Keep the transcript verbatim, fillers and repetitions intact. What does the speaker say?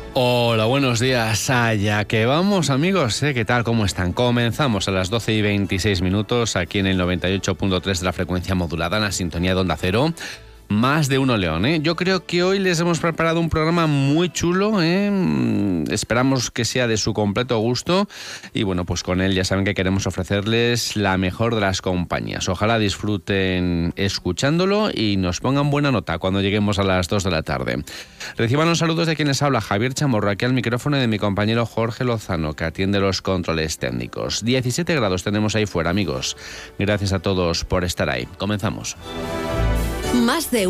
Hola, buenos días. Allá que vamos, amigos. ¿Eh? ¿Qué tal? ¿Cómo están? Comenzamos a las doce y veintiséis minutos aquí en el noventa y ocho punto tres de la frecuencia modulada, en la sintonía de Onda Cero. Más de uno León, ¿eh? Yo creo que hoy les hemos preparado un programa muy chulo, ¿eh? Esperamos que sea de su completo gusto y bueno, pues con él ya saben que queremos ofrecerles la mejor de las compañías. Ojalá disfruten escuchándolo y nos pongan buena nota cuando lleguemos a las dos de la tarde. Reciban los saludos de quien les habla, Javier Chamorro, aquí al micrófono, de mi compañero Jorge Lozano, que atiende los controles técnicos. diecisiete grados tenemos ahí fuera, amigos. Gracias a todos por estar ahí. Comenzamos. Más de